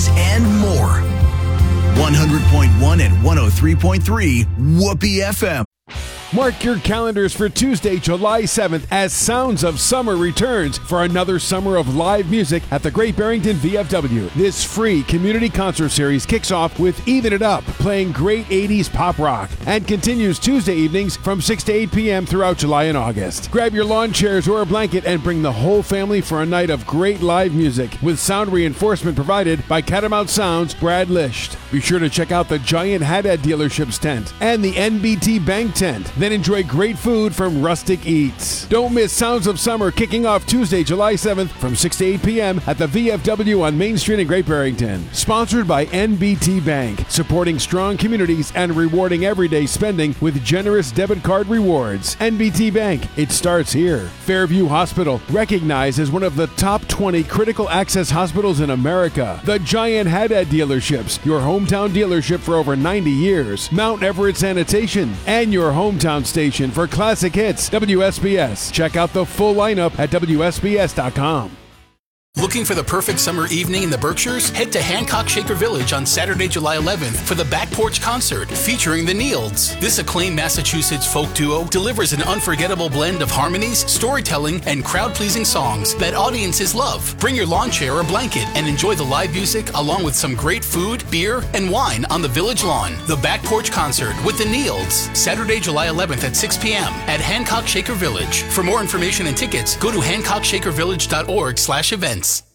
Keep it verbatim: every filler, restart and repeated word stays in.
these and more. one hundred point one and one oh three point three Whoopee F M. Mark your calendars for Tuesday, July seventh, as Sounds of Summer returns for another summer of live music at the Great Barrington V F W. This free community concert series kicks off with Even It Up, playing great eighties pop rock, and continues Tuesday evenings from six to eight p.m. throughout July and August. Grab your lawn chairs or a blanket and bring the whole family for a night of great live music, with sound reinforcement provided by Catamount Sound's Brad Lisht. Be sure to check out the Giant Haddad dealership's tent and the N B T Bank tent. Then enjoy great food from Rustic Eats. Don't miss Sounds of Summer kicking off Tuesday, July seventh from six to eight p.m. at the V F W on Main Street in Great Barrington. Sponsored by N B T Bank, supporting strong communities and rewarding everyday spending with generous debit card rewards. N B T Bank, it starts here. Fairview Hospital, recognized as one of the top twenty critical access hospitals in America. The Giant Haddad dealerships, your hometown dealership for over ninety years. Mount Everett Sanitation, and your hometown station for classic hits, W S B S. Check out the full lineup at W S B S dot com. Looking for the perfect summer evening in the Berkshires? Head to Hancock Shaker Village on Saturday, July eleventh for the Back Porch Concert featuring the Neilds. This acclaimed Massachusetts folk duo delivers an unforgettable blend of harmonies, storytelling, and crowd-pleasing songs that audiences love. Bring your lawn chair or blanket and enjoy the live music along with some great food, beer, and wine on the village lawn. The Back Porch Concert with the Neilds, Saturday, July eleventh at six p.m. at Hancock Shaker Village. For more information and tickets, go to hancock shaker village dot org slash events.